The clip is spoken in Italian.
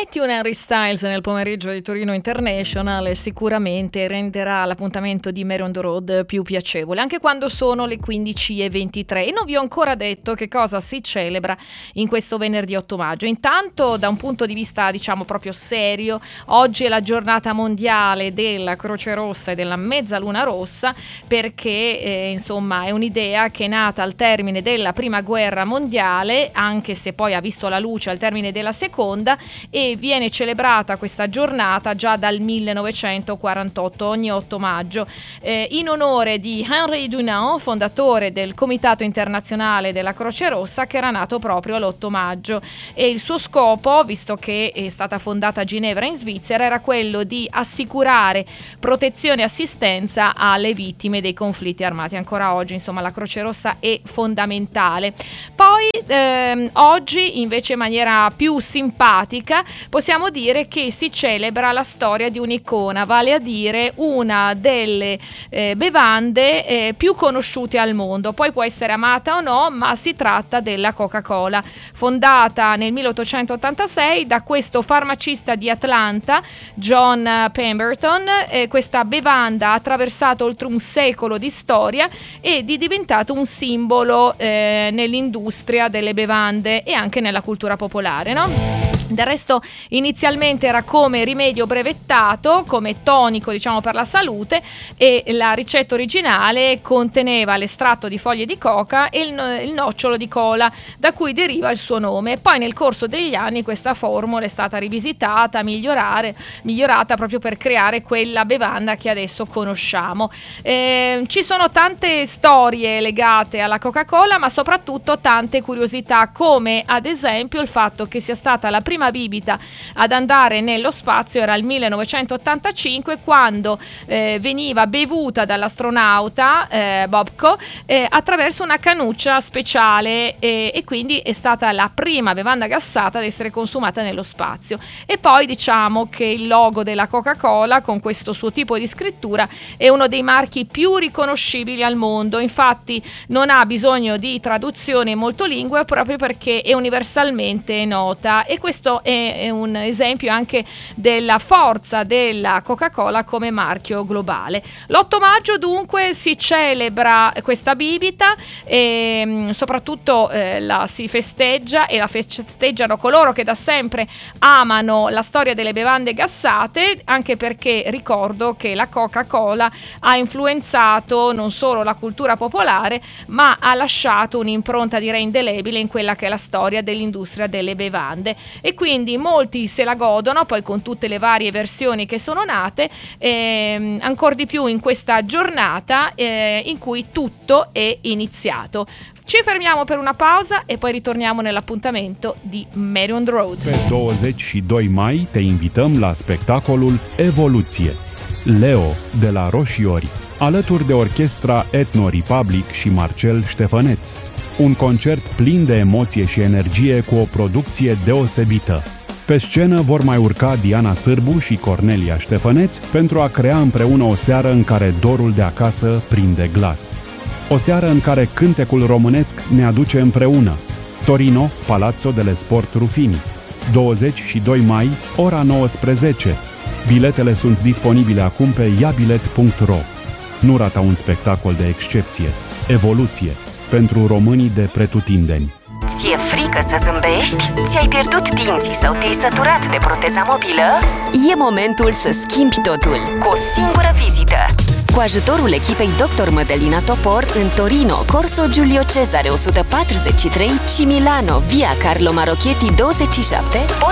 Metti un Harry Styles nel pomeriggio di Torino International sicuramente renderà l'appuntamento di Mary on the Road più piacevole, anche quando sono le 15:23. E non vi ho ancora detto che cosa si celebra in questo venerdì 8 maggio. Intanto, da un punto di vista diciamo proprio serio, oggi è la giornata mondiale della Croce Rossa e della Mezzaluna Rossa, perché insomma è un'idea che è nata al termine della Prima Guerra Mondiale, anche se poi ha visto la luce al termine della Seconda, e viene celebrata questa giornata già dal 1948, ogni 8 maggio, in onore di Henri Dunant, fondatore del Comitato Internazionale della Croce Rossa, che era nato proprio l'8 maggio. E il suo scopo, visto che è stata fondata a Ginevra in Svizzera, era quello di assicurare protezione e assistenza alle vittime dei conflitti armati. Ancora oggi, insomma, la Croce Rossa è fondamentale. Poi oggi, invece, in maniera più simpatica, possiamo dire che si celebra la storia di un'icona, vale a dire una delle bevande più conosciute al mondo. Poi può essere amata o no, ma si tratta della Coca-Cola, fondata nel 1886 da questo farmacista di Atlanta, John Pemberton. Questa bevanda ha attraversato oltre un secolo di storia ed è diventato un simbolo nell'industria delle bevande e anche nella cultura popolare, no? Del resto inizialmente era come rimedio brevettato, come tonico diciamo per la salute, e la ricetta originale conteneva l'estratto di foglie di coca e il nocciolo di cola, da cui deriva il suo nome. Poi nel corso degli anni questa formula è stata rivisitata, migliorata proprio per creare quella bevanda che adesso conosciamo. Ci sono tante storie legate alla Coca-Cola, ma soprattutto tante curiosità, come ad esempio il fatto che sia stata la prima bibita ad andare nello spazio era il 1985, quando veniva bevuta dall'astronauta Bobko attraverso una cannuccia speciale, e quindi è stata la prima bevanda gassata ad essere consumata nello spazio. E poi diciamo che il logo della Coca-Cola, con questo suo tipo di scrittura, è uno dei marchi più riconoscibili al mondo. Infatti non ha bisogno di traduzione in molte lingue, proprio perché è universalmente nota, e questo è un esempio anche della forza della Coca-Cola come marchio globale. L'8 maggio dunque si celebra questa bibita e soprattutto la si festeggia, e la festeggiano coloro che da sempre amano la storia delle bevande gassate, anche perché ricordo che la Coca-Cola ha influenzato non solo la cultura popolare, ma ha lasciato un'impronta direi indelebile in quella che è la storia dell'industria delle bevande. E quindi molti se la godono poi con tutte le varie versioni che sono nate, ancora di più in questa giornata in cui tutto è iniziato. Ci fermiamo per una pausa e poi ritorniamo nell'appuntamento di Mary on the Road. Pe 22 mai te invităm la spectacolul Evoluție. Leo de la Roșiori, alături de orchestra Ethno Republic și Marcel Ștefăneț. Un concert plin de emoție și energie cu o producție deosebită. Pe scenă vor mai urca Diana Sârbu și Cornelia Ștefăneț pentru a crea împreună o seară în care dorul de acasă prinde glas. O seară în care cântecul românesc ne aduce împreună. Torino, Palazzo delle Sport Ruffini. 22 mai, ora 19. Biletele sunt disponibile acum pe iabilet.ro. Nu rata un spectacol de excepție. Evoluție. Pentru românii de pretutindeni. Ți-e frică să zâmbești? Ți-ai pierdut dinții sau te-ai săturat de proteza mobilă? E momentul să schimbi totul cu o singură vizită. Cu ajutorul echipei Dr. Mădălina Topor în Torino, Corso Giulio Cesare 143 și Milano, via Carlo Marocchetti 27,